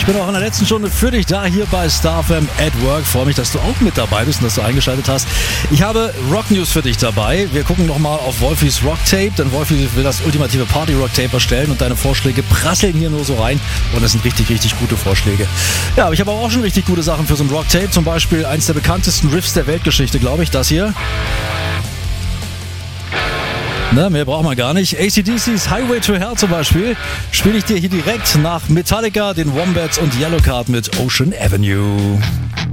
Ich bin auch in der letzten Stunde für dich da, hier bei StarFM at Work. Freue mich, dass du auch mit dabei bist und dass du eingeschaltet hast. Ich habe Rock News für dich dabei. Wir gucken nochmal auf Wolfis Rock Tape, denn Wolfi will das ultimative Party Rock Tape erstellen und deine Vorschläge prasseln hier nur so rein. Und das sind richtig, richtig gute Vorschläge. Ja, aber ich habe auch schon richtig gute Sachen für so ein Rock Tape. Zum Beispiel eins der bekanntesten Riffs der Weltgeschichte, glaube ich, das hier. Na, mehr braucht man gar nicht. AC/DC's Highway to Hell zum Beispiel spiele ich dir hier direkt nach Metallica, den Wombats und Yellowcard mit Ocean Avenue.